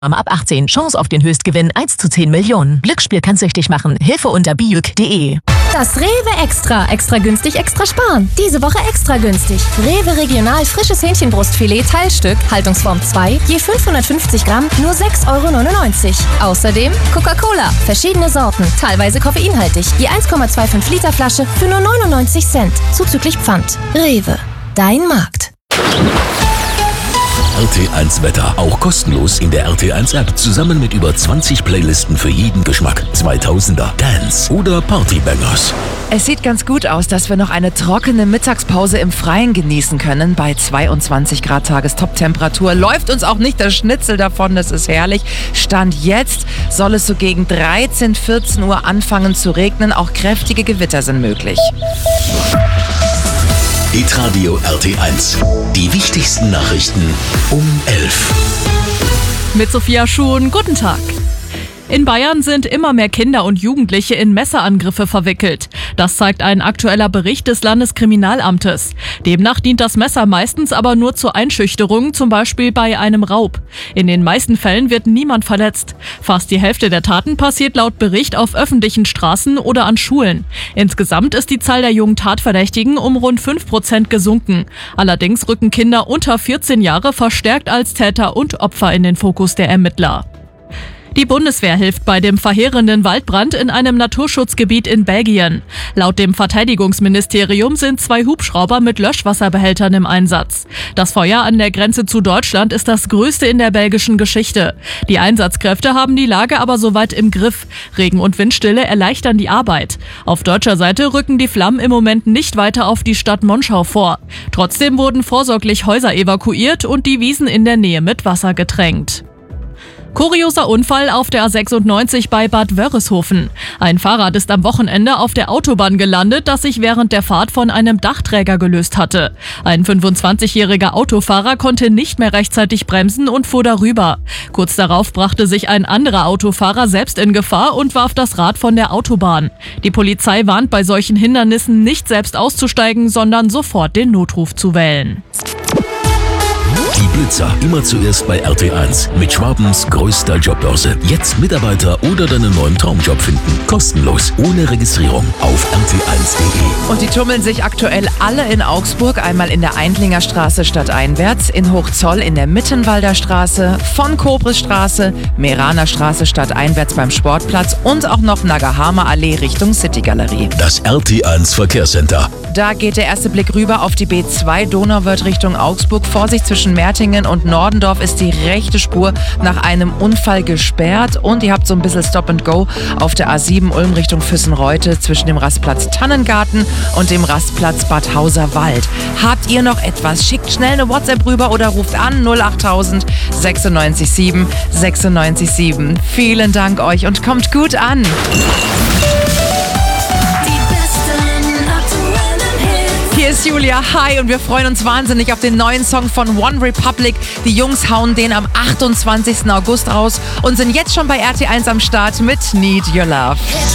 Ab 18. Chance auf den Höchstgewinn 1 zu 10 Millionen. Glücksspiel kann süchtig machen. Hilfe unter biuk.de. Das Rewe Extra günstig, extra sparen. Diese Woche extra günstig. Rewe Regional frisches Hähnchenbrustfilet Teilstück, Haltungsform 2, je 550 Gramm, nur 6,99 €. Außerdem Coca-Cola, verschiedene Sorten, teilweise koffeinhaltig, je 1,25 Liter Flasche für nur 99 Cent, zuzüglich Pfand. Rewe, dein Markt. RT1 Wetter, auch kostenlos in der RT1 App, zusammen mit über 20 Playlisten für jeden Geschmack. 2000er, Dance oder Partybangers. Es sieht ganz gut aus, dass wir noch eine trockene Mittagspause im Freien genießen können. Bei 22 Grad Tagestop-Temperatur läuft uns auch nicht das Schnitzel davon, das ist herrlich. Stand jetzt soll es so gegen 13, 14 Uhr anfangen zu regnen. Auch kräftige Gewitter sind möglich. Hitradio RT1. Die wichtigsten Nachrichten um 11. Mit Sophia Schuhn, guten Tag. In Bayern sind immer mehr Kinder und Jugendliche in Messerangriffe verwickelt. Das zeigt ein aktueller Bericht des Landeskriminalamtes. Demnach dient das Messer meistens aber nur zur Einschüchterung, zum Beispiel bei einem Raub. In den meisten Fällen wird niemand verletzt. Fast die Hälfte der Taten passiert laut Bericht auf öffentlichen Straßen oder an Schulen. Insgesamt ist die Zahl der jungen Tatverdächtigen um rund 5% gesunken. Allerdings rücken Kinder unter 14 Jahre verstärkt als Täter und Opfer in den Fokus der Ermittler. Die Bundeswehr hilft bei dem verheerenden Waldbrand in einem Naturschutzgebiet in Belgien. Laut dem Verteidigungsministerium sind 2 Hubschrauber mit Löschwasserbehältern im Einsatz. Das Feuer an der Grenze zu Deutschland ist das größte in der belgischen Geschichte. Die Einsatzkräfte haben die Lage aber soweit im Griff. Regen und Windstille erleichtern die Arbeit. Auf deutscher Seite rücken die Flammen im Moment nicht weiter auf die Stadt Monschau vor. Trotzdem wurden vorsorglich Häuser evakuiert und die Wiesen in der Nähe mit Wasser getränkt. Kurioser Unfall auf der A96 bei Bad Wörishofen. Ein Fahrrad ist am Wochenende auf der Autobahn gelandet, das sich während der Fahrt von einem Dachträger gelöst hatte. Ein 25-jähriger Autofahrer konnte nicht mehr rechtzeitig bremsen und fuhr darüber. Kurz darauf brachte sich ein anderer Autofahrer selbst in Gefahr und warf das Rad von der Autobahn. Die Polizei warnt bei solchen Hindernissen nicht selbst auszusteigen, sondern sofort den Notruf zu wählen. Die Blitzer immer zuerst bei RT1 mit Schwabens größter Jobbörse. Jetzt Mitarbeiter oder deinen neuen Traumjob finden. Kostenlos, ohne Registrierung auf rt1.de. Und die tummeln sich aktuell alle in Augsburg. Einmal in der Eindlinger Straße stadteinwärts, in Hochzoll in der Mittenwalder Straße, von Kobrisstraße, Meraner Straße stadteinwärts beim Sportplatz und auch noch Nagahama Allee Richtung City-Galerie. Das RT1 Verkehrscenter. Da geht der erste Blick rüber auf die B2 Donauwörth Richtung Augsburg. Vorsicht, zwischen Mertingen und Nordendorf ist die rechte Spur nach einem Unfall gesperrt. Und ihr habt so ein bisschen Stop and Go auf der A7 Ulm Richtung Füssenreute zwischen dem Rastplatz Tannengarten und dem Rastplatz Bad Hauserwald. Habt ihr noch etwas? Schickt schnell eine WhatsApp rüber oder ruft an 08000 96 7 96 7. Vielen Dank euch und kommt gut an. Hier ist Julia, hi, und wir freuen uns wahnsinnig auf den neuen Song von One Republic. Die Jungs hauen den am 28. August raus und sind jetzt schon bei RT1 am Start mit Need Your Love.